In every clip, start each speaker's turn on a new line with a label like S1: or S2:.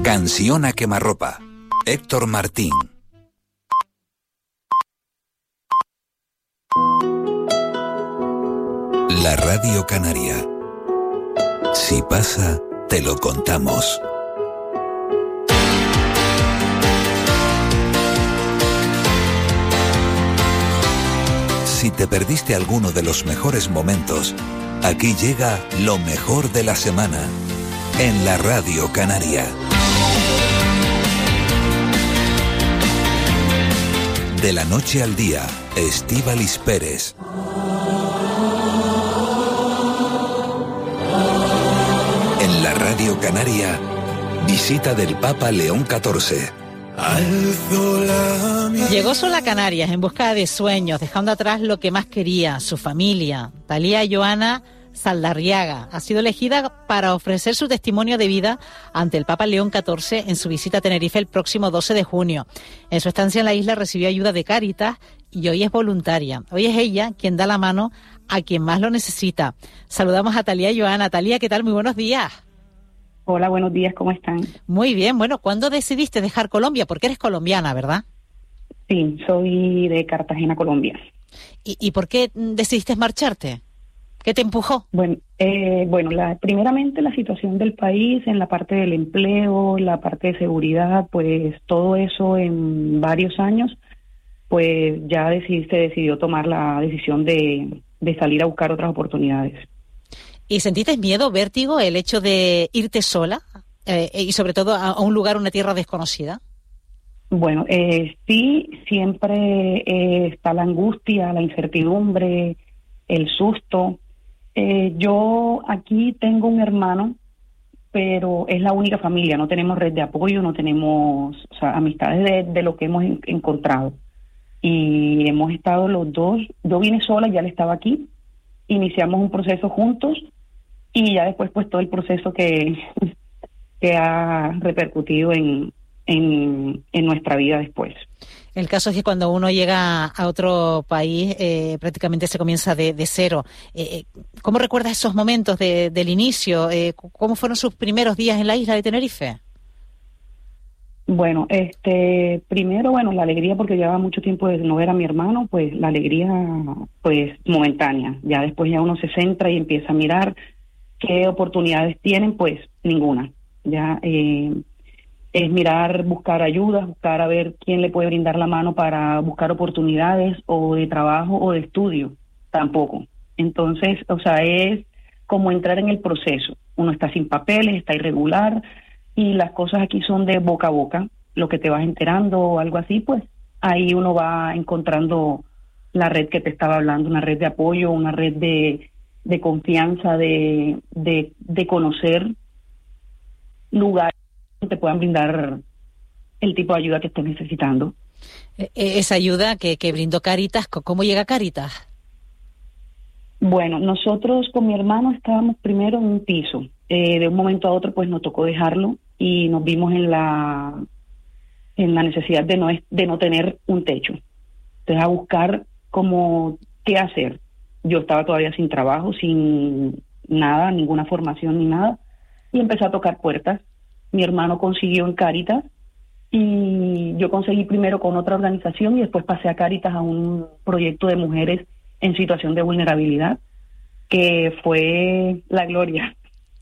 S1: Canción a quemarropa. Héctor Martín. La Radio Canaria. Si pasa, te lo contamos. Si te perdiste alguno de los mejores momentos, aquí llega lo mejor de la semana en la Radio Canaria. De la noche al día, Estíbaliz Pérez. En la Radio Canaria, visita del Papa León XIV.
S2: Llegó sola a Canarias en busca de sueños, dejando atrás lo que más quería, su familia. Talía Joana Saldarriaga ha sido elegida para ofrecer su testimonio de vida ante el Papa León XIV en su visita a Tenerife el próximo 12 de junio. En su estancia en la isla recibió ayuda de Cáritas y hoy es voluntaria. Hoy es ella quien da la mano a quien más lo necesita. Saludamos a Talía Joana. Talía, ¿qué tal? Muy buenos días.
S3: Hola, buenos días, ¿cómo están?
S2: Muy bien. Bueno, ¿cuándo decidiste dejar Colombia? Porque eres colombiana, ¿verdad?
S3: Sí, soy de Cartagena, Colombia.
S2: ¿Y por qué decidiste marcharte? ¿Qué te empujó?
S3: Bueno, primeramente la situación del país en la parte del empleo, la parte de seguridad, pues todo eso en varios años, pues ya se decidió tomar la decisión de salir a buscar otras oportunidades.
S2: ¿Y sentiste miedo, vértigo, el hecho de irte sola y sobre todo a un lugar, una tierra desconocida?
S3: Bueno, sí, siempre está la angustia, la incertidumbre, el susto. Yo aquí tengo un hermano, pero es la única familia, no tenemos red de apoyo, no tenemos, o sea, amistades de lo que hemos encontrado. Y hemos estado los dos, yo vine sola, ya él estaba aquí, iniciamos un proceso juntos y ya después pues todo el proceso que ha repercutido en nuestra vida después.
S2: El caso es que cuando uno llega a otro país prácticamente se comienza de cero. ¿Cómo recuerdas esos momentos del inicio? ¿Cómo fueron sus primeros días en la isla de Tenerife?
S3: Bueno, primero, la alegría porque llevaba mucho tiempo de no ver a mi hermano, pues la alegría pues momentánea. Ya después ya uno se centra y empieza a mirar qué oportunidades tienen, pues ninguna. Ya es mirar, buscar ayuda, buscar a ver quién le puede brindar la mano para buscar oportunidades o de trabajo o de estudio, tampoco. Entonces, o sea, es como entrar en el proceso. Uno está sin papeles, está irregular y las cosas aquí son de boca a boca. Lo que te vas enterando o algo así, pues ahí uno va encontrando la red que te estaba hablando, una red de apoyo, una red de confianza, de conocer lugares que te puedan brindar el tipo de ayuda que estés necesitando.
S2: Esa ayuda que brindó Cáritas, ¿cómo llega Cáritas?
S3: Bueno, nosotros con mi hermano estábamos primero en un piso. De un momento a otro pues nos tocó dejarlo y nos vimos en la necesidad de no tener un techo. Entonces a buscar como qué hacer. Yo estaba todavía sin trabajo, sin nada, ninguna formación ni nada, y empecé a tocar puertas. Mi hermano consiguió en Cáritas y yo conseguí primero con otra organización y después pasé a Cáritas a un proyecto de mujeres en situación de vulnerabilidad, que fue la gloria.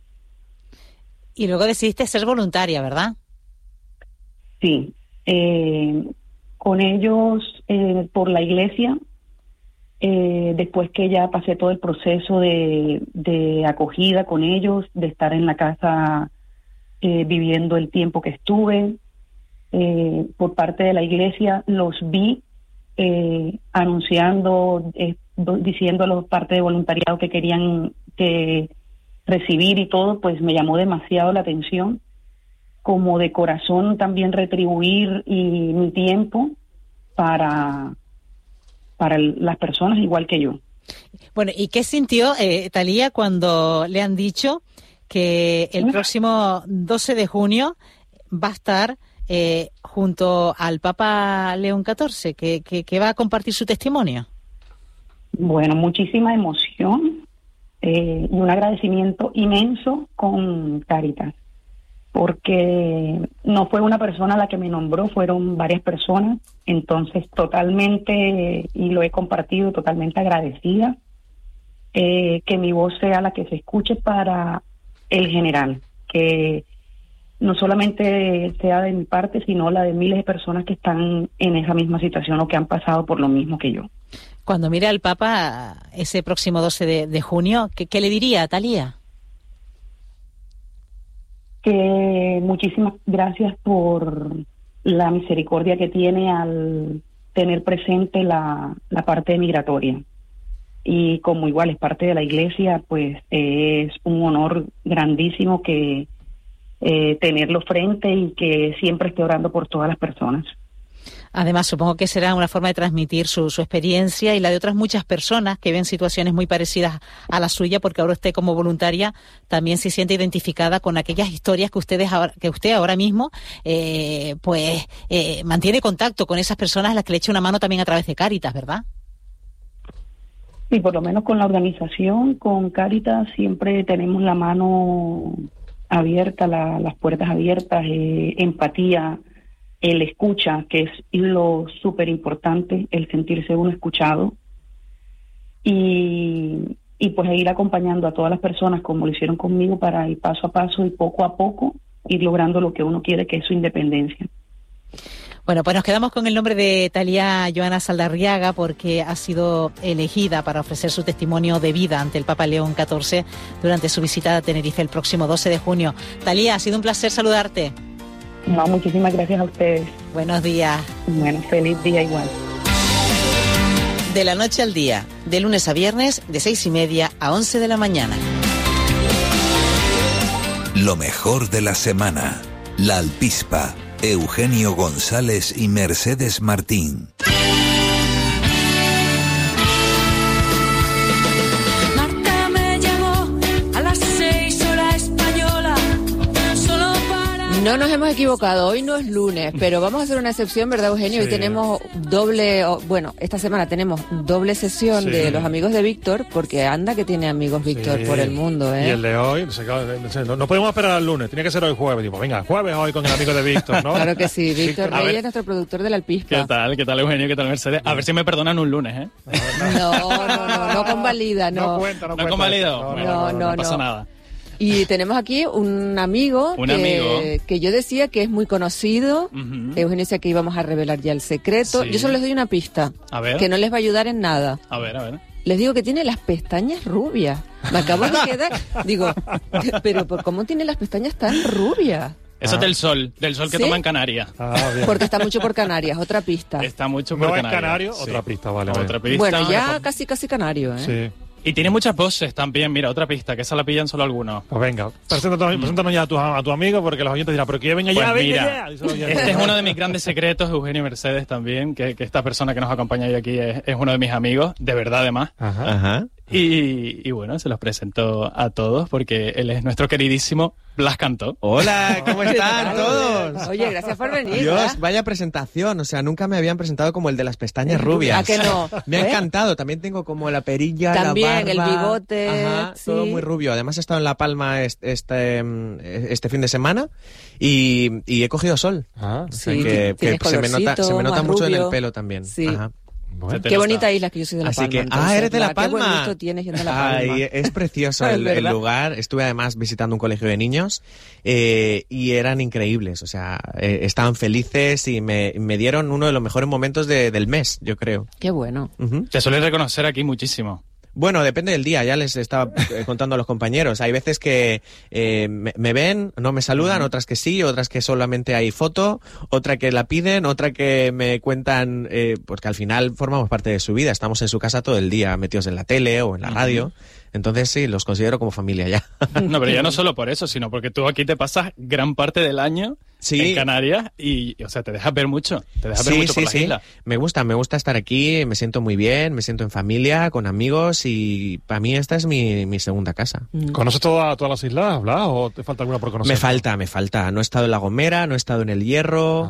S2: Y luego decidiste ser voluntaria, ¿verdad?
S3: Sí, con ellos por la iglesia, después que ya pasé todo el proceso de acogida con ellos, de estar en la casa viviendo el tiempo que estuve, por parte de la iglesia los vi anunciando, diciendo a los parte de voluntariado que querían recibir y todo, pues me llamó demasiado la atención, como de corazón también retribuir mi tiempo para las personas igual que yo.
S2: Bueno, ¿y qué sintió Talía cuando le han dicho que el próximo 12 de junio va a estar junto al Papa León XIV, que va a compartir su testimonio?
S3: Bueno, muchísima emoción y un agradecimiento inmenso con Cáritas. porque no fue una persona la que me nombró, fueron varias personas, entonces totalmente, y lo he compartido, totalmente agradecida, que mi voz sea la que se escuche para el general, que no solamente sea de mi parte, sino la de miles de personas que están en esa misma situación o que han pasado por lo mismo que yo.
S2: Cuando mire al Papa ese próximo 12 de junio, ¿qué le diría a Thalía?
S3: Que muchísimas gracias por la misericordia que tiene al tener presente la parte migratoria. Y como igual es parte de la iglesia, pues es un honor grandísimo que tenerlo frente y que siempre esté orando por todas las personas.
S2: Además, supongo que será una forma de transmitir su experiencia y la de otras muchas personas que ven situaciones muy parecidas a la suya, porque ahora usted como voluntaria también se siente identificada con aquellas historias que usted ahora mismo mantiene contacto con esas personas a las que le echa una mano también a través de Cáritas, ¿verdad?
S3: Sí, por lo menos con la organización, con Cáritas, siempre tenemos la mano abierta, las puertas abiertas, empatía, el escucha, que es lo súper importante, el sentirse uno escuchado, y pues ir acompañando a todas las personas como lo hicieron conmigo para ir paso a paso y poco a poco ir logrando lo que uno quiere, que es su independencia.
S2: Bueno, pues nos quedamos con el nombre de Thalía Joana Saldarriaga porque ha sido elegida para ofrecer su testimonio de vida ante el Papa León XIV durante su visita a Tenerife el próximo 12 de junio. Thalía, ha sido un placer saludarte.
S3: No, muchísimas gracias a ustedes.
S2: Buenos días.
S3: Bueno, feliz día igual.
S4: De la noche al día, de lunes a viernes, de 6:30 a 11 de la mañana.
S1: Lo mejor de la semana. La Alpispa. Eugenio González y Mercedes Martín.
S5: Marta me llamó a las 6 hora española, solo para...
S6: No nos hemos equivocado, hoy no es lunes, pero vamos a hacer una excepción, ¿verdad, Eugenio?
S7: Sí.
S6: Hoy tenemos esta semana tenemos doble sesión
S7: Sí.
S6: de los amigos de Víctor, porque anda que tiene amigos Víctor
S7: Sí.
S6: por el mundo, ¿eh?
S7: Y el de hoy, no podemos esperar al lunes, tiene que ser hoy jueves. Tipo, venga, jueves hoy con el amigo de Víctor, ¿no?
S6: Claro que sí, Víctor
S8: A ver.
S6: Reyes es nuestro productor de la Alpispa.
S8: ¿Qué tal Eugenio? ¿Qué tal Mercedes? A ver si me perdonan un lunes, ¿eh?
S6: No convalida, no.
S7: No cuenta.
S8: ¿No convalido?
S7: No,
S8: Bueno,
S6: no,
S8: no pasa
S6: no.
S8: nada.
S6: Y tenemos aquí un amigo, que yo decía que es muy conocido.
S8: Ujú.
S6: Eugenio decía que íbamos a revelar ya el secreto.
S8: Sí.
S6: yo solo les doy una pista,
S8: A ver.
S6: que no les va a ayudar en nada.
S8: A ver.
S6: Les digo que tiene las pestañas rubias. Me acabo de quedar. Digo, pero ¿por cómo tiene las pestañas tan rubias?
S8: Eso es del sol que
S6: ¿Sí?
S8: toma en Canarias.
S7: Bien.
S6: Porque está mucho por Canarias, otra pista.
S8: Está mucho por
S7: No es
S8: Canarias.
S7: canario,
S8: Sí.
S7: otra pista, vale.
S8: Otra pista.
S6: Bueno, ya casi canario, ¿eh?
S7: Sí.
S8: Y tiene muchas voces también, mira, otra pista, que esa la pillan solo algunos.
S7: Pues venga, preséntanos ya a tu amigo, porque los oyentes dirán, pero que venga
S8: Pues
S7: ya, venga
S8: mira,
S7: ya. Dice el oyente.
S8: este es uno de mis grandes secretos, Eugenio y Mercedes también, que esta persona que nos acompaña hoy aquí es uno de mis amigos, de verdad además.
S7: Ajá.
S8: Y bueno, se los presento a todos porque él es nuestro queridísimo Blas Cantó.
S9: Hola, ¿cómo están todos?
S6: Oye, gracias por venir.
S9: Dios,
S6: ¿eh?
S9: vaya presentación, o sea, nunca me habían presentado como el de las pestañas rubias.
S6: ¿A que no?
S9: Me ha
S6: ¿Eh?
S9: encantado, también tengo como la perilla,
S6: También,
S9: la barba.
S6: el bigote,
S9: Ajá,
S6: sí.
S9: todo muy rubio. Además he estado en La Palma este fin de semana y he cogido sol.
S7: Ah,
S9: O sea
S6: Sí,
S9: que
S6: tienes
S9: se me nota
S6: colorcito, más
S9: mucho en
S6: rubio.
S9: el pelo también.
S6: Sí.
S9: Ajá.
S7: bueno.
S6: Qué bonita isla, que yo soy de La
S9: Así
S6: Palma.
S9: que,
S6: entonces,
S9: eres de La
S6: Qué buen
S9: Palma.
S6: gusto tienes yendo a La Palma.
S9: Ay, es precioso
S6: Es
S9: el
S6: verdad.
S9: lugar. Estuve además visitando un colegio de niños y eran increíbles. O sea, estaban felices y me dieron uno de los mejores momentos del mes, yo creo.
S6: Qué bueno.
S9: Ujú.
S8: Te suele reconocer aquí muchísimo.
S9: Bueno, depende del día, ya les estaba contando a los compañeros. Hay veces que me ven, no me saludan, otras que sí, otras que solamente hay foto, otra que la piden, otra que me cuentan, porque al final formamos parte de su vida, estamos en su casa todo el día, metidos en la tele o en la radio. Entonces sí, los considero como familia ya.
S8: No, pero ya no solo por eso, sino porque tú aquí te pasas gran parte del año en Canarias y, o sea, te dejas ver mucho. Te dejas ver mucho por las islas.
S9: Me gusta estar aquí, me siento muy bien, me siento en familia, con amigos y para mí esta es mi segunda casa.
S7: ¿Conoces todas las islas, Blas, o te falta alguna por conocer?
S9: Me falta. No he estado en La Gomera, no he estado en El Hierro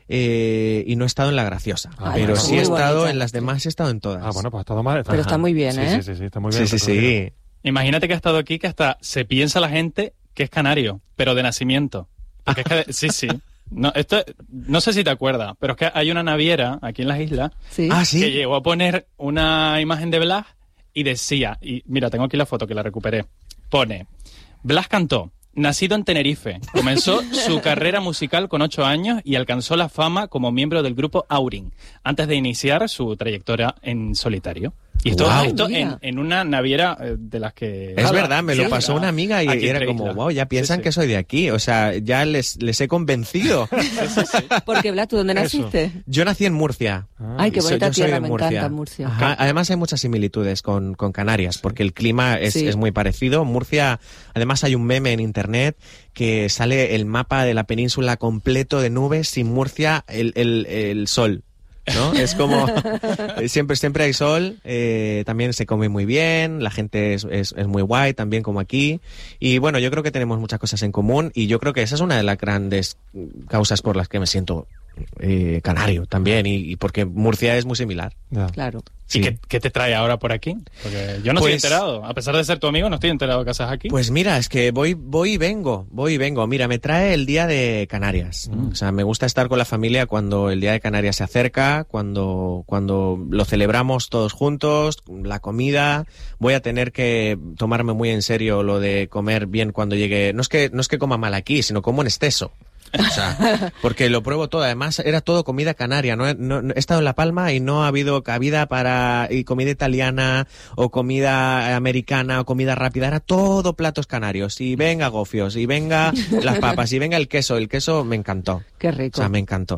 S9: y no he estado en La Graciosa.
S7: Ah,
S9: pero
S7: bueno.
S9: sí he
S6: Muy
S9: estado
S6: bonita.
S9: en las demás, he estado en todas.
S7: Ah, bueno, pues ha estado mal.
S6: Pero está muy bien, ¿eh?
S7: Sí, está muy bien.
S9: Sí.
S8: Imagínate que ha estado aquí, que hasta se piensa la gente que es canario, pero de nacimiento. Porque es que, sí. No, esto, no sé si te acuerdas, pero es que hay una naviera aquí en las islas
S6: Sí.
S8: que llegó a poner una imagen de Blas y decía, y mira, tengo aquí la foto que la recuperé, pone, Blas cantó, nacido en Tenerife, comenzó su carrera musical con 8 años y alcanzó la fama como miembro del grupo Aurin, antes de iniciar su trayectoria en solitario. Y todo
S9: Guau.
S8: esto
S6: Mira.
S8: en una naviera de las que...
S9: Es verdad, me lo pasó una amiga y
S8: Aquí
S9: era
S8: entre
S9: como,
S8: islas.
S9: wow, ya piensan
S8: Sí.
S9: que soy de aquí. O sea, ya les he convencido.
S6: Porque, Blas, ¿tú dónde naciste?
S9: Yo nací en Murcia.
S6: Ay, qué bonita
S9: Yo soy
S6: tierra,
S9: de
S6: me
S9: Murcia.
S6: encanta Murcia.
S9: Ajá, además hay muchas similitudes con Canarias, porque el clima
S6: Sí.
S9: es muy parecido. Murcia, además hay un meme en internet que sale el mapa de la península completo de nubes, sin Murcia el sol. ¿No? Es como siempre hay sol, también se come muy bien, la gente es muy guay también como aquí, y bueno, yo creo que tenemos muchas cosas en común y yo creo que esa es una de las grandes causas por las que me siento canario también, y porque Murcia es muy similar.
S6: Claro.
S9: Sí.
S8: ¿Y qué te trae ahora por aquí? Porque yo no estoy
S9: Pues-
S8: enterado. A pesar de ser tu amigo, no estoy enterado que estás aquí.
S9: Pues mira, es que voy y vengo. Mira, me trae el Día de Canarias. O sea, me gusta estar con la familia cuando el Día de Canarias se acerca, cuando lo celebramos todos juntos, la comida. Voy a tener que tomarme muy en serio lo de comer bien cuando llegue. No es que coma mal aquí, sino como en exceso. O sea, porque lo pruebo todo. Además, era todo comida canaria. No he estado en La Palma y no ha habido cabida para comida italiana o comida americana o comida rápida. Era todo platos canarios. Y venga gofios, y venga las papas, y venga el queso. El queso me encantó.
S6: Qué
S9: O
S6: rico.
S9: sea, me encantó.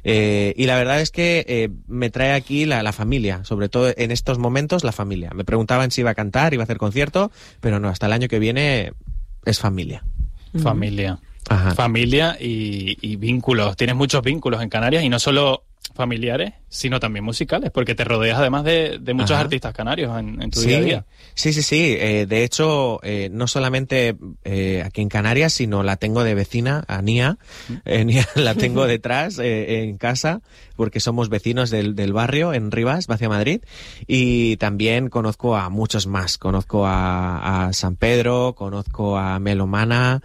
S9: Y la verdad es que me trae aquí la familia, sobre todo en estos momentos la familia. Me preguntaban si iba a cantar, iba a hacer concierto, pero no, hasta el año que viene es familia.
S8: Familia.
S9: Ajá.
S8: Familia y vínculos. Tienes muchos vínculos en Canarias y no solo familiares, sino también musicales, porque te rodeas además de muchos
S9: Ajá.
S8: artistas canarios en tu
S9: Sí,
S8: día a día.
S9: sí. De hecho, no solamente aquí en Canarias, sino la tengo de vecina, a Nia. Nia la tengo detrás en casa, porque somos vecinos del barrio en Rivas, hacia Madrid. Y también conozco a muchos más. Conozco a San Pedro, conozco a Melomana,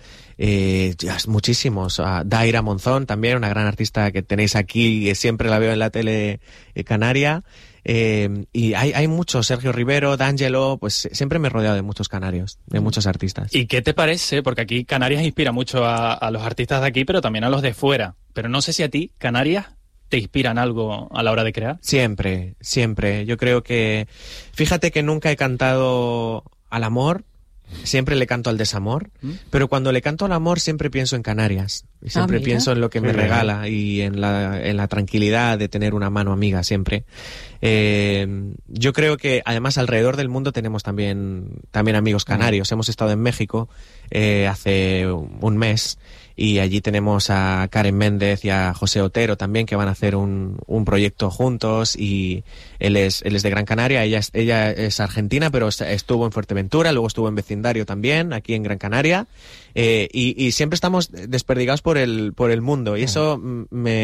S9: muchísimos. A Daira Monzón, también una gran artista que tenéis aquí, que siempre la veo en la tele canaria. Y hay muchos, Sergio Rivero, D'Angelo, pues siempre me he rodeado de muchos canarios, de muchos artistas.
S8: ¿Y qué te parece? Porque aquí Canarias inspira mucho a los artistas de aquí, pero también a los de fuera. Pero no sé si a ti, Canarias, te inspiran algo a la hora de crear.
S9: Siempre. Yo creo que, fíjate que nunca he cantado al amor, siempre le canto al desamor, pero cuando le canto al amor siempre pienso en Canarias. Y siempre
S6: mira.
S9: pienso en lo que me
S7: Sí.
S9: regala y en la tranquilidad de tener una mano amiga siempre. Yo creo que además alrededor del mundo tenemos también amigos canarios. Hemos estado en México hace un mes y allí tenemos a Karen Méndez y a José Otero también, que van a hacer un proyecto juntos, y él es de Gran Canaria, ella es argentina, pero estuvo en Fuerteventura, luego estuvo en vecindario también, aquí en Gran Canaria, y siempre estamos desperdigados por el mundo, y eso me